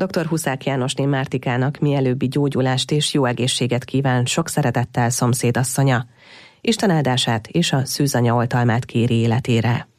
Dr. Huszák Jánosné Mártikának mielőbbi gyógyulást és jó egészséget kíván sok szeretettel szomszédasszonya. Isten áldását és a szűzanya oltalmát kéri életére.